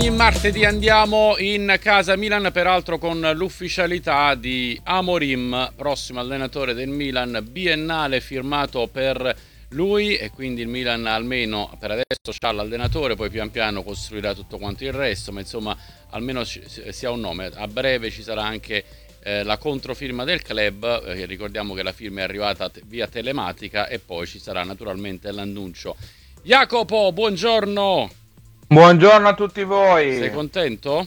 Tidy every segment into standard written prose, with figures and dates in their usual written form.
Ogni martedì andiamo in casa Milan, peraltro con l'ufficialità di Amorim, prossimo allenatore del Milan, biennale firmato per lui, e quindi il Milan almeno per adesso c'ha l'allenatore, poi pian piano costruirà tutto quanto il resto, ma insomma almeno si ha un nome. A breve ci sarà anche la controfirma del club, ricordiamo che la firma è arrivata via telematica, e poi ci sarà naturalmente l'annuncio. Jacopo, buongiorno! Buongiorno a tutti Sei voi. contento?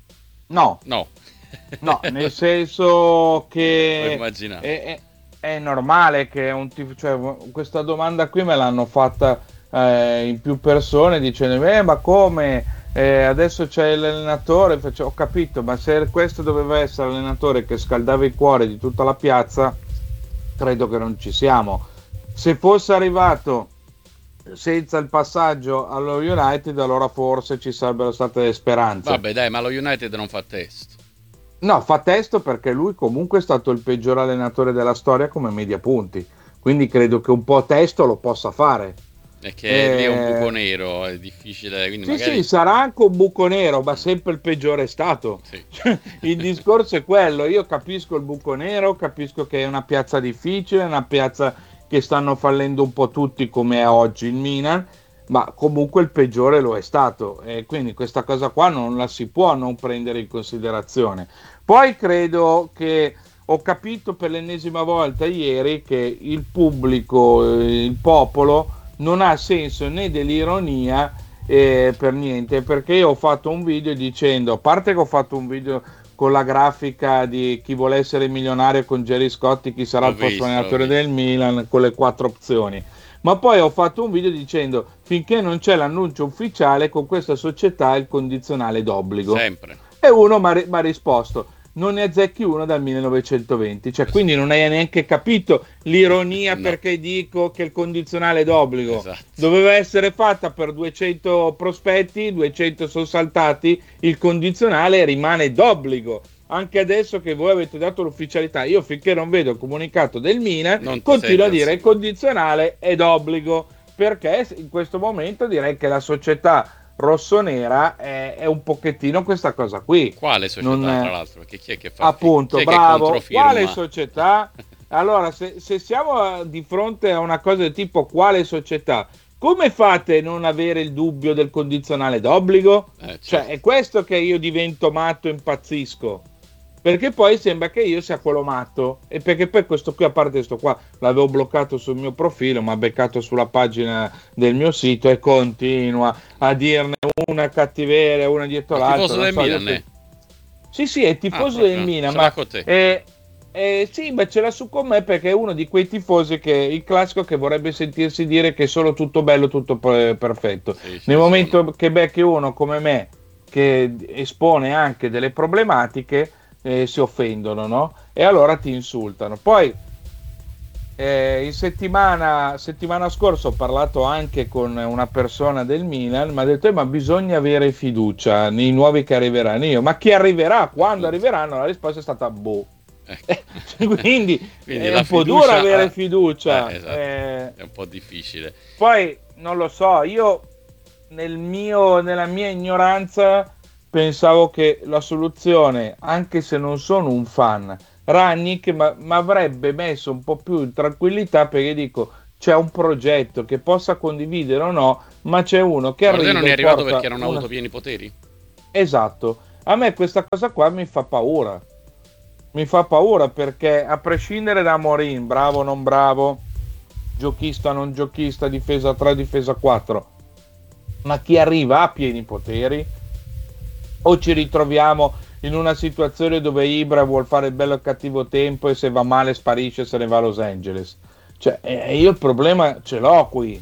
No, No. no, nel senso Lo che immaginavo. è normale che cioè, questa domanda qui me l'hanno fatta in più persone dicendo, ma come? Adesso c'è l'allenatore, ho capito, ma se questo doveva essere l'allenatore che scaldava il cuore di tutta la piazza, credo che non ci siamo. Se fosse arrivato senza il passaggio allo United, allora forse ci sarebbero state le speranze. Vabbè, dai, ma lo United non fa test. No, fa testo perché lui comunque è stato il peggior allenatore della storia come media punti, quindi credo che un po' testo lo possa fare. È che lì è un buco nero, è difficile, quindi Sì, magari... sì, sarà anche un buco nero, ma sempre il peggiore è stato. Sì. Il discorso è quello, io capisco il buco nero, capisco che è una piazza difficile, una piazza che stanno fallendo un po' tutti come è oggi il Milan, ma comunque il peggiore lo è stato, e quindi questa cosa qua non la si può non prendere in considerazione. Poi credo che ho capito per l'ennesima volta ieri che il pubblico, il popolo, non ha senso né dell'ironia per niente, perché io ho fatto un video dicendo, a parte che ho fatto un video con la grafica di chi vuole essere milionario con Gerry Scotti, chi sarà Ho il prossimo visto, ho allenatore del visto. Milan, con le 4 opzioni. Ma poi ho fatto un video dicendo, finché non c'è l'annuncio ufficiale, con questa società il condizionale d'obbligo. Sempre. E uno mi ha risposto, non ne azzecchi uno dal 1920, cioè Così. quindi non hai neanche capito l'ironia, No, perché dico che il condizionale d'obbligo esatto. doveva essere fatta per 200 prospetti, 200 sono saltati, il condizionale rimane d'obbligo. Anche adesso che voi avete dato l'ufficialità, io finché non vedo il comunicato del Milan, Non ti continuo senti a al dire il sicuro. condizionale è d'obbligo, perché in questo momento direi che la società rossonera è un pochettino questa cosa qui. Quale Non, società, tra l'altro? Perché chi è che fa... chi appunto, è che bravo. Quale controfirma? società? Allora, se siamo di fronte a una cosa del tipo quale società, come fate a non avere il dubbio del condizionale d'obbligo? Cioè, Certo. è questo che io divento matto e impazzisco. Perché poi sembra che io sia quello matto. E perché poi questo qui, a parte questo qua, l'avevo bloccato sul mio profilo, ma beccato sulla pagina del mio sito e continua a dirne una cattiveria, una dietro Ma l'altra. tifoso Non del so, io Milan, eh? sì, sì, è Ah, tifoso del proprio, Milan, ce l'ha ma con te. sì, ma ce l'ha su con me perché è uno di quei tifosi che il classico che vorrebbe sentirsi dire che è solo tutto bello, tutto perfetto. Sì, ce Nel ne sono. momento che becchi uno come me che espone anche delle problematiche, si offendono, no? E allora ti insultano. Poi in settimana scorsa ho parlato anche con una persona del Milan, mi ha detto, ma bisogna avere fiducia nei nuovi che arriveranno. Io, ma chi arriverà? Quando Appunto. arriveranno? La risposta è stata boh. Ecco. Quindi Quindi è la un po' duro fiducia... avere fiducia. esatto. È un po' difficile. Poi non lo so, io nella mia ignoranza pensavo che la soluzione, anche se non sono un fan, Ragnick mi avrebbe messo un po' più in tranquillità, perché dico c'è un progetto che possa condividere o no, ma c'è uno che Secondo te non arriva è e arrivato perché porta non ha una... avuto pieni poteri? Esatto, a me questa cosa qua mi fa paura. Mi fa paura perché a prescindere da Morin, bravo o non bravo, giochista o non giochista, difesa 3, difesa 4, ma chi arriva ha pieni poteri? O ci ritroviamo in una situazione dove Ibra vuol fare il bello e cattivo tempo e se va male sparisce e se ne va a Los Angeles? Cioè, io il problema ce l'ho qui.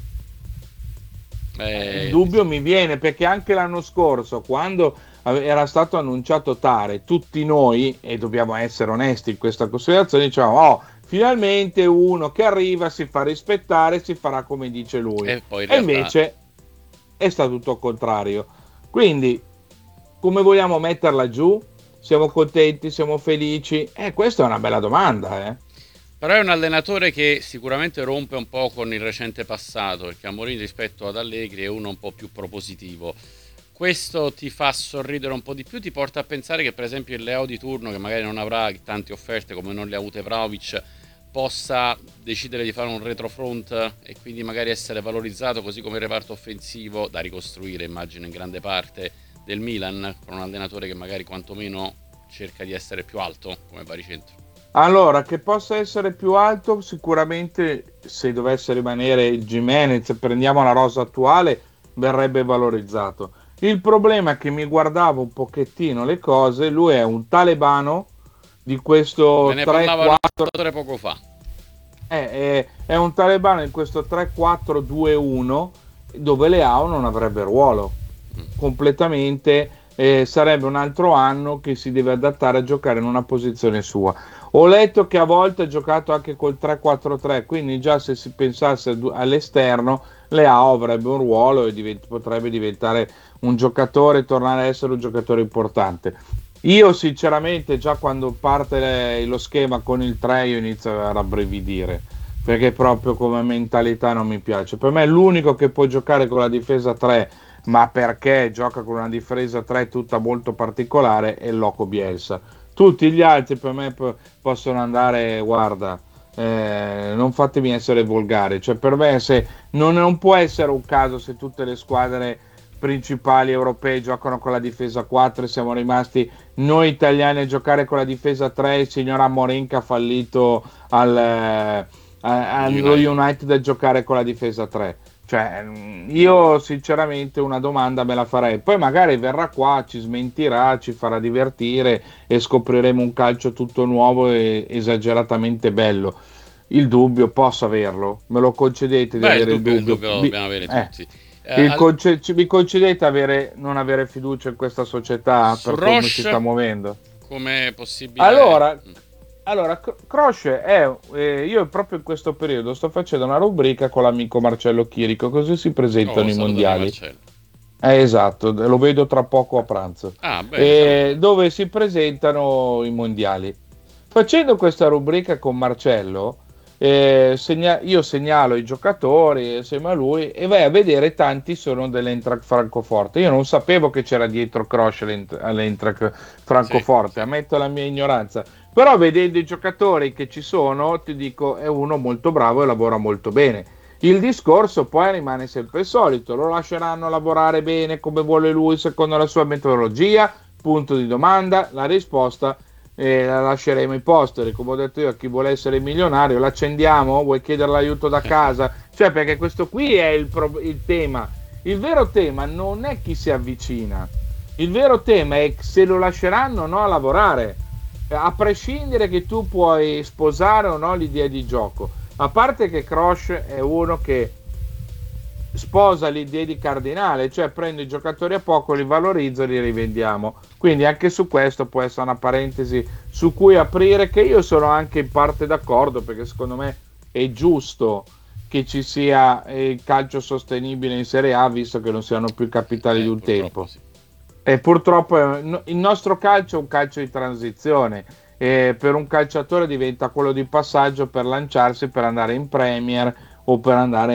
Il dubbio mi viene perché anche l'anno scorso, quando era stato annunciato Tare, tutti noi, e dobbiamo essere onesti in questa considerazione, diciamo, oh, finalmente uno che arriva si fa rispettare, si farà come dice lui. E poi in E realtà... invece è stato tutto il contrario. Quindi, come vogliamo metterla giù? Siamo contenti, siamo felici? Questa è una bella domanda, eh. Però è un allenatore che sicuramente rompe un po' con il recente passato, perché Amorim rispetto ad Allegri è uno un po' più propositivo. questo ti fa sorridere un po' di più, ti porta a pensare che per esempio il Leao di turno, che magari non avrà tante offerte come non le ha avute Vlahovic, possa decidere di fare un retrofront e quindi magari essere valorizzato, così come il reparto offensivo da ricostruire, immagino in grande parte, del Milan, con un allenatore che magari quantomeno cerca di essere più alto come baricentro. Allora, che possa essere più alto, sicuramente se dovesse rimanere Gimenez, prendiamo la rosa attuale, verrebbe valorizzato. Il problema è che mi guardavo un pochettino le cose, lui è un talebano di questo Me ne parlava 3-4, poco fa. è un talebano in questo 3-4-2-1 dove Leao non avrebbe ruolo completamente, sarebbe un altro anno che si deve adattare a giocare in una posizione sua. Ho letto che a volte ha giocato anche col 3-4-3, quindi già se si pensasse all'esterno Leao avrebbe un ruolo e potrebbe diventare un giocatore, tornare a essere un giocatore importante. Io sinceramente già quando parte lo schema con il 3 io inizio a rabbrividire, perché proprio come mentalità non mi piace. Per me l'unico che può giocare con la difesa 3, ma perché gioca con una difesa 3 tutta molto particolare, è il Loco Bielsa. Tutti gli altri per me possono andare, guarda, non fatemi essere volgari, cioè per me se non può essere un caso se tutte le squadre principali europee giocano con la difesa 4 e siamo rimasti noi italiani a giocare con la difesa 3, il signor Amorim che ha fallito allo United a giocare con la difesa 3. Cioè, io sinceramente una domanda me la farei, poi magari verrà qua, ci smentirà, ci farà divertire e scopriremo un calcio tutto nuovo e esageratamente bello. Il dubbio posso averlo, me lo concedete di avere il dubbio? Lo dobbiamo avere tutti. Vi concedete non avere fiducia in questa società per come Roche, si sta muovendo? Come possibile? Allora, Kroos io proprio in questo periodo sto facendo una rubrica con l'amico Marcello Chirico, così si presentano i mondiali. Esatto, lo vedo tra poco a pranzo. Dove si presentano i mondiali. Facendo questa rubrica con Marcello, io segnalo i giocatori insieme a lui e vai a vedere tanti sono dell'Eintracht Francoforte. Io non sapevo che c'era dietro Kroos all'Eintracht Francoforte, ammetto la mia ignoranza. Però vedendo i giocatori che ci sono, ti dico, è uno molto bravo e lavora molto bene. Il discorso poi rimane sempre il solito, lo lasceranno lavorare bene come vuole lui secondo la sua metodologia? Punto di domanda, la risposta la lasceremo ai posteri, come ho detto io, a chi vuole essere milionario, l'accendiamo? Vuoi chiedere l'aiuto da casa? Cioè, perché questo qui è il tema. Il vero tema non è chi si avvicina, il vero tema è se lo lasceranno o no a lavorare. A prescindere che tu puoi sposare o no l'idea di gioco, a parte che Kroos è uno che sposa l'idea di Cardinale, cioè prendo i giocatori a poco, li valorizzo e li rivendiamo, quindi anche su questo può essere una parentesi su cui aprire, che io sono anche in parte d'accordo, perché secondo me è giusto che ci sia il calcio sostenibile in Serie A, visto che non siano più i capitali di un tempo. Sì. E purtroppo il nostro calcio è un calcio di transizione, per un calciatore diventa quello di passaggio per lanciarsi, per andare in Premier o per andare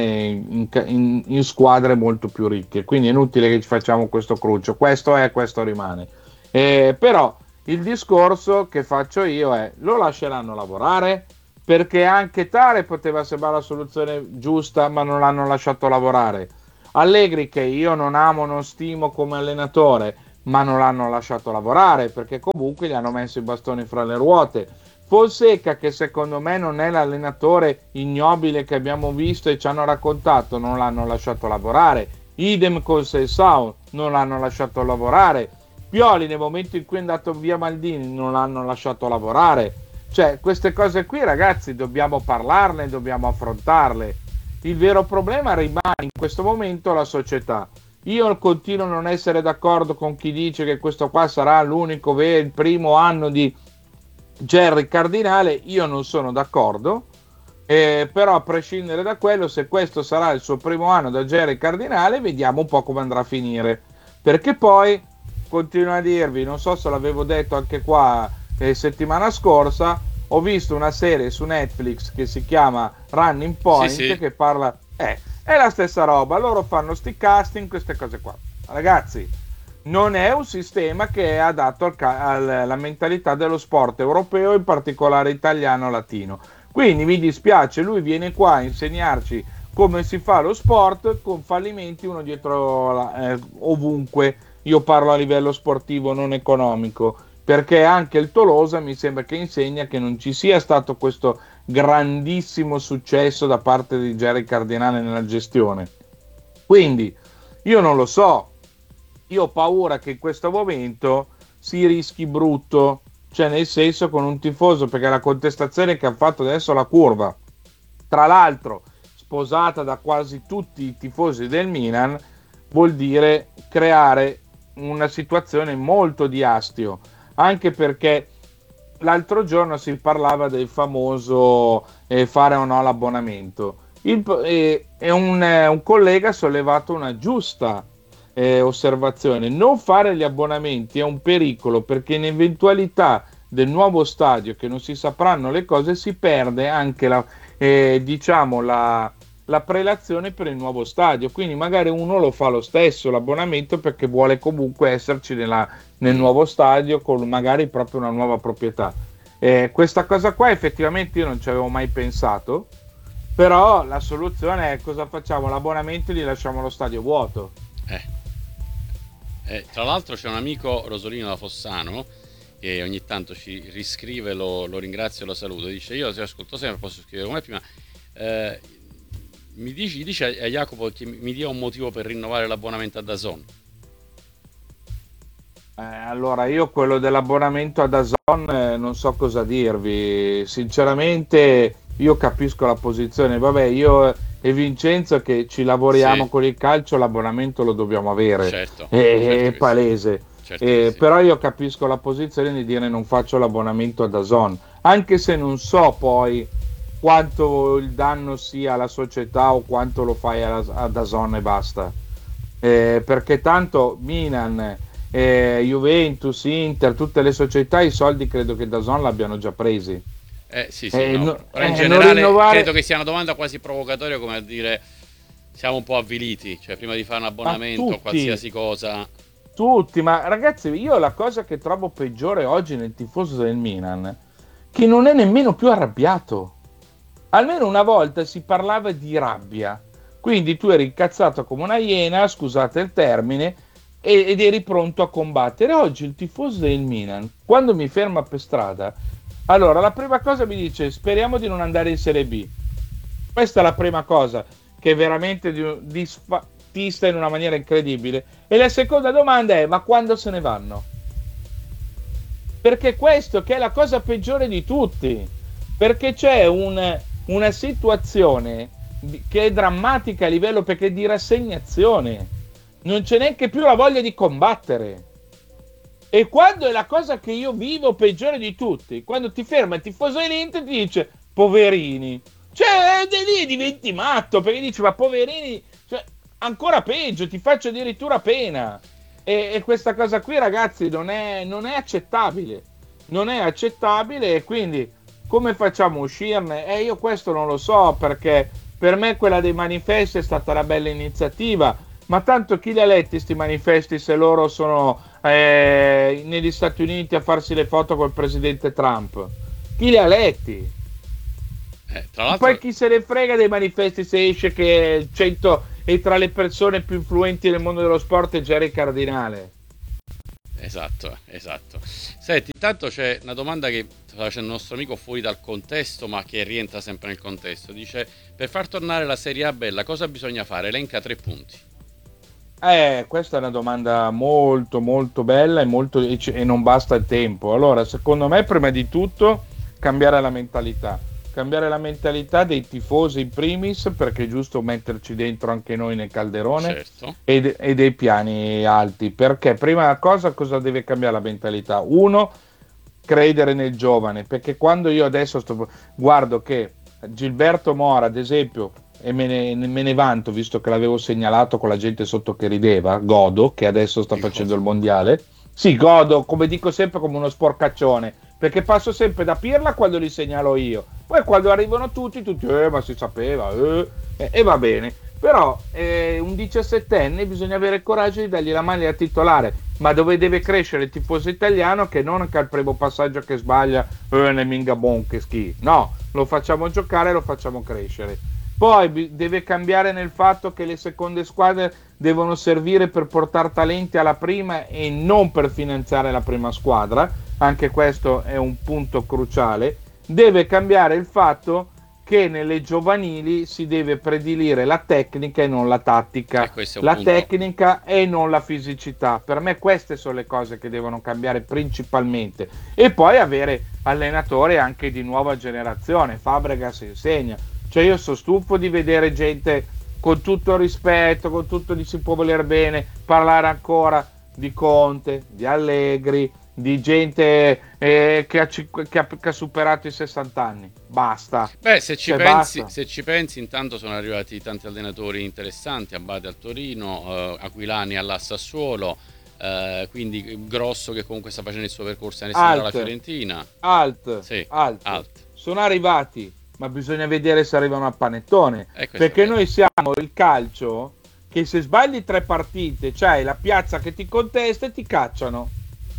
in squadre molto più ricche, quindi è inutile che ci facciamo questo cruccio, questo rimane. Però il discorso che faccio io è: lo lasceranno lavorare? Perché anche Tare poteva sembrare la soluzione giusta, ma non l'hanno lasciato lavorare. Allegri, che io non amo, non stimo come allenatore, ma non l'hanno lasciato lavorare perché comunque gli hanno messo i bastoni fra le ruote. Fonseca, che secondo me non è l'allenatore ignobile che abbiamo visto e ci hanno raccontato, non l'hanno lasciato lavorare. Idem con Selsao, non l'hanno lasciato lavorare. Pioli, nel momento in cui è andato via Maldini, non l'hanno lasciato lavorare. Cioè, queste cose qui, ragazzi, dobbiamo parlarne, dobbiamo affrontarle. Il vero problema rimane in questo momento la società. Io continuo a non essere d'accordo con chi dice che questo qua sarà l'unico il primo anno di Gerry Cardinale. Io non sono d'accordo, però a prescindere da quello, se questo sarà il suo primo anno da Gerry Cardinale, vediamo un po' come andrà a finire, perché poi continuo a dirvi, non so se l'avevo detto anche qua settimana scorsa, ho visto una serie su Netflix che si chiama Running Point, sì. Che parla, è la stessa roba, loro fanno sti casting, queste cose qua. Ragazzi, non è un sistema che è adatto alla mentalità dello sport europeo, in particolare italiano-latino. Quindi mi dispiace, lui viene qua a insegnarci come si fa lo sport con fallimenti uno dietro ovunque. Io parlo a livello sportivo, non economico, perché anche il Tolosa mi sembra che insegna che non ci sia stato questo grandissimo successo da parte di Jerry Cardinale nella gestione. Quindi io non lo so, io ho paura che in questo momento si rischi brutto, cioè nel senso con un tifoso, perché la contestazione che ha fatto adesso la Curva, tra l'altro sposata da quasi tutti i tifosi del Milan, vuol dire creare una situazione molto di astio, anche perché l'altro giorno si parlava del famoso fare o no l'abbonamento. Un collega ha sollevato una giusta osservazione: non fare gli abbonamenti è un pericolo, perché in eventualità del nuovo stadio, che non si sapranno le cose, si perde anche la prelazione per il nuovo stadio. Quindi magari uno lo fa lo stesso l'abbonamento perché vuole comunque esserci nel nuovo stadio con magari proprio una nuova proprietà. Questa cosa qua effettivamente io non ci avevo mai pensato, però la soluzione è: cosa facciamo? L'abbonamento e gli lasciamo lo stadio vuoto. Tra l'altro c'è un amico, Rosolino da Fossano, che ogni tanto ci riscrive, lo ringrazio e lo saluto. Dice: io ti ascolto sempre, posso scrivere come prima. Dice a Jacopo che mi dia un motivo per rinnovare l'abbonamento a DAZN. Allora, io quello dell'abbonamento a DAZN non so cosa dirvi. Sinceramente, io capisco la posizione. Vabbè, io e Vincenzo che ci lavoriamo sì, con il calcio, l'abbonamento lo dobbiamo avere. certo, È palese. Certo sì. Però io capisco la posizione di dire non faccio l'abbonamento a DAZN, anche se non so poi quanto il danno sia alla società o quanto lo fai a DAZN e basta. Perché tanto Milan, Juventus, Inter, tutte le società, i soldi credo che DAZN l'abbiano già presi. Sì, no. Però in generale credo che sia una domanda quasi provocatoria, come a dire siamo un po' avviliti, cioè prima di fare un abbonamento qualsiasi cosa. Tutti, ma ragazzi, io la cosa che trovo peggiore oggi nel tifoso del Milan, che non è nemmeno più arrabbiato. Almeno una volta si parlava di rabbia, quindi tu eri incazzato come una iena, scusate il termine, ed eri pronto a combattere. Oggi il tifoso del Milan, quando mi ferma per strada, allora la prima cosa mi dice: speriamo di non andare in Serie B. Questa è la prima cosa, che è veramente disfattista in una maniera incredibile. E la seconda domanda è: ma quando se ne vanno? Perché questo che è la cosa peggiore di tutti, perché c'è una situazione che è drammatica a livello, perché di rassegnazione, non c'è neanche più la voglia di combattere. E quando è la cosa che io vivo peggiore di tutti, quando ti ferma il tifoso dell'Inter e ti dice poverini, cioè lì diventi matto, perché dici ma poverini, cioè, ancora peggio, ti faccio addirittura pena. E questa cosa qui, ragazzi, non è accettabile, non è accettabile. E quindi come facciamo a uscirne? Io questo non lo so, perché per me quella dei manifesti è stata una bella iniziativa, ma tanto chi li ha letti sti manifesti se loro sono negli Stati Uniti a farsi le foto col presidente Trump? Chi li ha letti? Tra l'altro... Poi chi se ne frega dei manifesti se esce che 100 è tra le persone più influenti nel mondo dello sport è Jerry Cardinale. Esatto. Senti, intanto c'è una domanda che sta facendo il nostro amico fuori dal contesto, ma che rientra sempre nel contesto. Dice: per far tornare la Serie A bella, cosa bisogna fare? Elenca 3 punti. Questa è una domanda molto molto bella e non basta il tempo. Allora, secondo me, prima di tutto cambiare la mentalità dei tifosi in primis, perché è giusto metterci dentro anche noi nel calderone, certo. e dei piani alti, perché prima cosa deve cambiare la mentalità? Uno, credere nel giovane, perché quando io adesso guardo che Gilberto Mora, ad esempio, e me ne vanto, visto che l'avevo segnalato con la gente sotto che rideva, Godo, che adesso sta facendo il mondiale. Sì, Godo, come dico sempre, come uno sporcaccione, perché passo sempre da Pirla quando li segnalo io, poi quando arrivano tutti ma si sapeva, e va bene. Però un 17enne bisogna avere il coraggio di dargli la maglia titolare, ma dove deve crescere il tifoso italiano, che non che al primo passaggio che sbaglia ne minga bon che schifo, no, lo facciamo giocare, lo facciamo crescere. Poi deve cambiare nel fatto che le seconde squadre devono servire per portare talenti alla prima e non per finanziare la prima squadra, anche questo è un punto cruciale. Deve cambiare il fatto che nelle giovanili si deve predilire la tecnica e non la tattica, la punto. Tecnica e non la fisicità. Per me queste sono le cose che devono cambiare principalmente, e poi avere allenatori anche di nuova generazione. Fabregas insegna, cioè io sono stufo di vedere gente, con tutto il rispetto, con tutto di si può voler bene, parlare ancora di Conte, di Allegri, di gente che ha superato i 60 anni. Basta. Beh, se ci pensi, intanto sono arrivati tanti allenatori interessanti, Abate al Torino, Aquilani alla Sassuolo, quindi Grosso che comunque sta facendo il suo percorso alla Fiorentina. Alt. Sono arrivati, ma bisogna vedere se arrivano a panettone, perché noi siamo il calcio che se sbagli 3 partite c'hai la piazza che ti contesta e ti cacciano.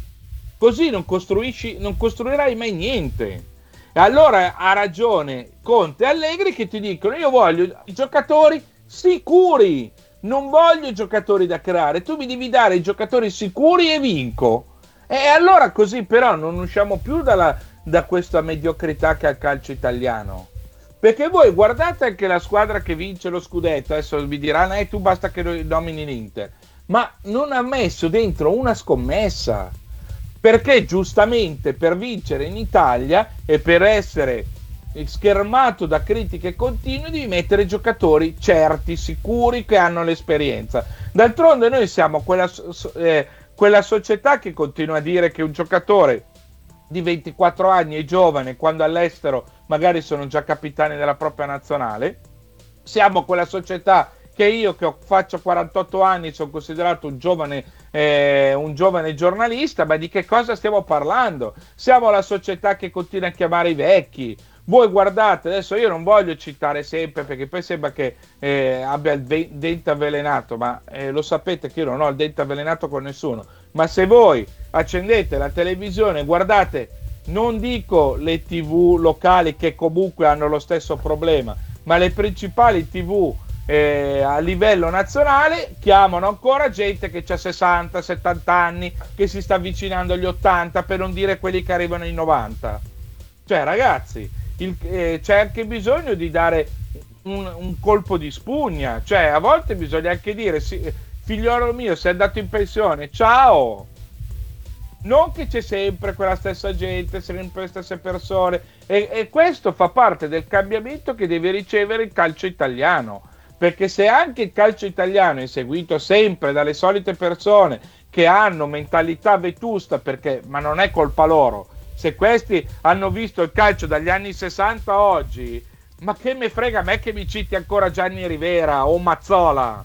Così non costruirai mai niente. E allora ha ragione Conte e Allegri che ti dicono: io voglio i giocatori sicuri, non voglio giocatori da creare, tu mi devi dare i giocatori sicuri e vinco. E allora così però non usciamo più da questa mediocrità che ha il calcio italiano. Perché voi guardate anche la squadra che vince lo scudetto, adesso vi diranno tu basta che nomini l'Inter, ma non ha messo dentro una scommessa, perché giustamente per vincere in Italia e per essere schermato da critiche continue devi mettere giocatori certi, sicuri, che hanno l'esperienza. D'altronde noi siamo quella società che continua a dire che un giocatore di 24 anni è giovane quando all'estero magari sono già capitani della propria nazionale. Siamo quella società che io che faccio 48 anni sono considerato un giovane giornalista, ma di che cosa stiamo parlando? Siamo la società che continua a chiamare i vecchi. Voi guardate, adesso io non voglio citare sempre perché poi sembra che abbia il dente avvelenato, ma lo sapete che io non ho il dente avvelenato con nessuno, ma se voi accendete la televisione, guardate, non dico le TV locali che comunque hanno lo stesso problema, ma le principali TV a livello nazionale chiamano ancora gente che ha 60-70 anni, che si sta avvicinando agli 80, per non dire quelli che arrivano ai 90. Cioè ragazzi, c'è anche bisogno di dare un colpo di spugna, cioè a volte bisogna anche dire figliolo mio, sei andato in pensione, ciao. Non che c'è sempre quella stessa gente, sempre le stesse persone, e questo fa parte del cambiamento che deve ricevere il calcio italiano, perché se anche il calcio italiano è seguito sempre dalle solite persone che hanno mentalità vetusta, ma non è colpa loro, se questi hanno visto il calcio dagli anni 60 a oggi, ma che me frega a me che mi citi ancora Gianni Rivera o Mazzola?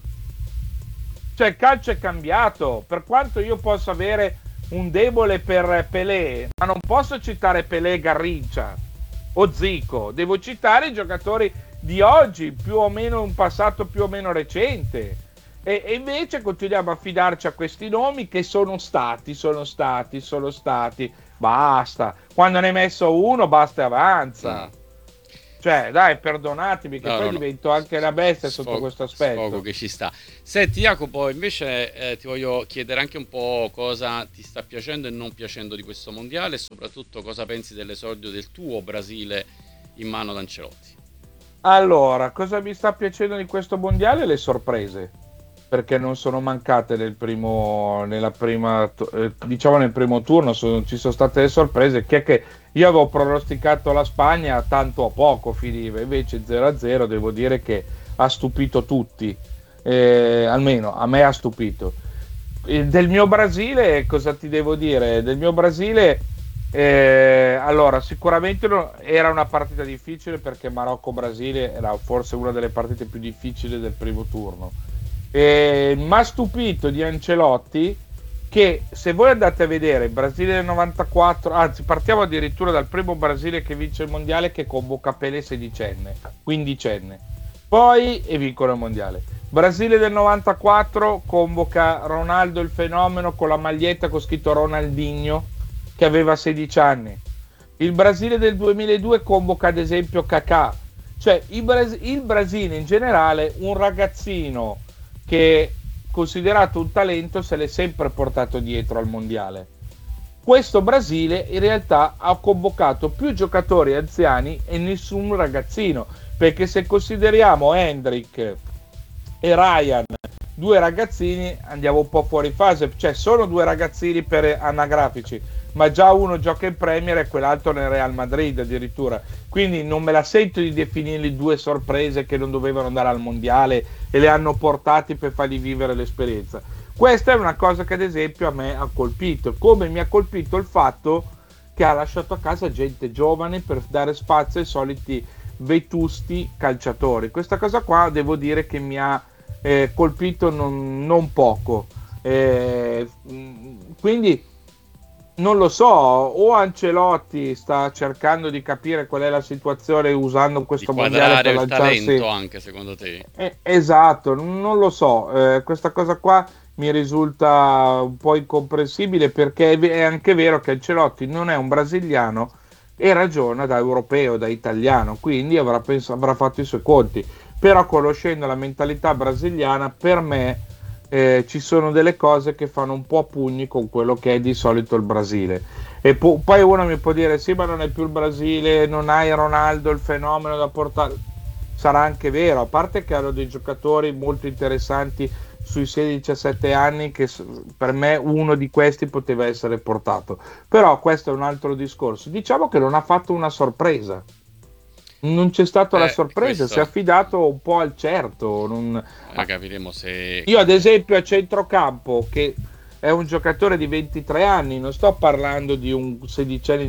Cioè il calcio è cambiato, per quanto io possa avere un debole per Pelé, ma non posso citare Pelé, Garrincha o Zico, devo citare i giocatori di oggi, più o meno un passato più o meno recente, e invece continuiamo a fidarci a questi nomi che sono stati, basta, quando ne hai messo uno basta e avanza. Cioè, dai, perdonatemi che poi divento anche la bestia sotto questo aspetto. Sfogo che ci sta. Senti Jacopo, invece ti voglio chiedere anche un po' cosa ti sta piacendo e non piacendo di questo mondiale, e soprattutto cosa pensi dell'esordio del tuo Brasile in mano ad Ancelotti. Allora, cosa mi sta piacendo di questo mondiale? Le sorprese, perché non sono mancate nel primo turno, ci sono state le sorprese, che io avevo pronosticato la Spagna tanto a poco finiva, invece 0-0 devo dire che ha stupito tutti, almeno a me ha stupito. Del mio Brasile, cosa ti devo dire? Del mio Brasile, allora sicuramente era una partita difficile, perché Marocco-Brasile era forse una delle partite più difficili del primo turno. Mi ha stupito di Ancelotti che, se voi andate a vedere il Brasile del 94, anzi partiamo addirittura dal primo Brasile che vince il mondiale, che convoca Pelé 16enne, 15enne, poi e vincono il mondiale. Brasile del 94 convoca Ronaldo il fenomeno con la maglietta con scritto Ronaldinho, che aveva 16 anni. Il Brasile del 2002 convoca ad esempio Kaká. Cioè il Brasile in generale, un ragazzino che è considerato un talento, se l'è sempre portato dietro al mondiale. Questo Brasile in realtà ha convocato più giocatori anziani e nessun ragazzino, perché se consideriamo Hendrick e Ryan due ragazzini andiamo un po' fuori fase, cioè sono due ragazzini per anagrafici, ma già uno gioca in Premier e quell'altro nel Real Madrid addirittura, quindi non me la sento di definirli due sorprese che non dovevano andare al mondiale e le hanno portati per fargli vivere l'esperienza. Questa è una cosa che ad esempio a me ha colpito, come mi ha colpito il fatto che ha lasciato a casa gente giovane per dare spazio ai soliti vetusti calciatori. Questa cosa qua devo dire che mi ha colpito non poco, quindi non lo so, o Ancelotti sta cercando di capire qual è la situazione usando questo mondiale per lanciarsi il talento anche secondo te? Esatto, non lo so, questa cosa qua mi risulta un po' incomprensibile, perché è anche vero che Ancelotti non è un brasiliano e ragiona da europeo, da italiano, quindi avrà fatto i suoi conti. Però conoscendo la mentalità brasiliana, per me ci sono delle cose che fanno un po' a pugni con quello che è di solito il Brasile. E poi uno mi può dire sì, ma non è più il Brasile, non hai Ronaldo, il fenomeno da portare. Sarà anche vero, a parte che hanno dei giocatori molto interessanti sui 16-17 anni, che per me uno di questi poteva essere portato, però questo è un altro discorso. Diciamo che non ha fatto una sorpresa, non c'è stata la sorpresa, si è affidato un po' al certo. Capiremo se... Io ad esempio a centrocampo, che è un giocatore di 23 anni, non sto parlando di un 16enne,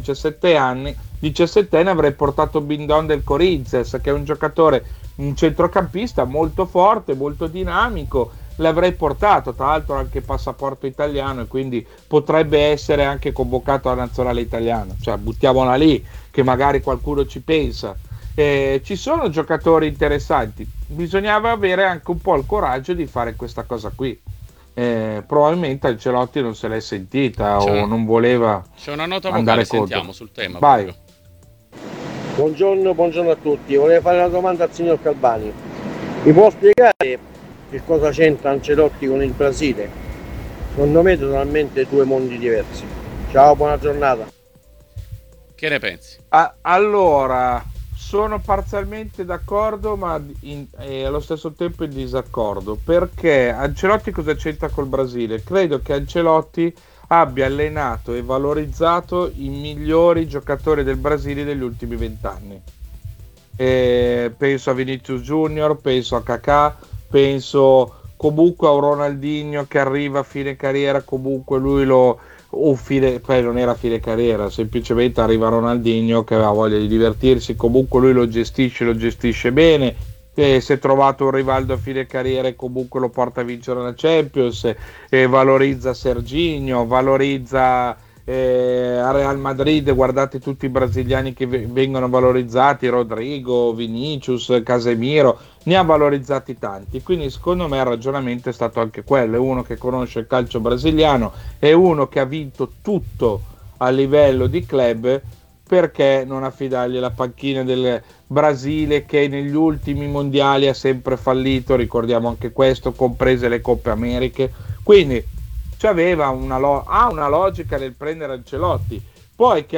17enne, avrei portato Bindon del Corinthians, che è un giocatore, un centrocampista molto forte, molto dinamico, l'avrei portato, tra l'altro anche passaporto italiano, e quindi potrebbe essere anche convocato alla nazionale italiana, cioè buttiamola lì, che magari qualcuno ci pensa. Ci sono giocatori interessanti, bisognava avere anche un po' il coraggio di fare questa cosa qui. Probabilmente Ancelotti non se l'è sentita o non voleva. C'è una nota vocale, sentiamo sul tema. Vai. Buongiorno a tutti, volevo fare una domanda al signor Calvani. Mi può spiegare che cosa c'entra Ancelotti con il Brasile? Secondo me totalmente due mondi diversi. Ciao, buona giornata. Che ne pensi? Allora, sono parzialmente d'accordo, ma allo stesso tempo in disaccordo, perché Ancelotti cosa c'entra col Brasile? Credo che Ancelotti abbia allenato e valorizzato i migliori giocatori del Brasile degli ultimi 20 anni. Penso a Vinicius Junior, penso a Kaká, penso comunque a un Ronaldinho che arriva a fine carriera, comunque lui poi non era fine carriera, semplicemente arriva Ronaldinho che aveva voglia di divertirsi, comunque lui lo gestisce bene, si è trovato un Rivaldo a fine carriera e comunque lo porta a vincere la Champions, valorizza Serginho, valorizza a Real Madrid, guardate tutti i brasiliani che vengono valorizzati, Rodrigo, Vinicius, Casemiro, ne ha valorizzati tanti, quindi secondo me il ragionamento è stato anche quello, è uno che conosce il calcio brasiliano, è uno che ha vinto tutto a livello di club, perché non affidargli la panchina del Brasile che negli ultimi mondiali ha sempre fallito, ricordiamo anche questo, comprese le Coppe Americhe, quindi aveva una logica nel prendere Ancelotti. Poi che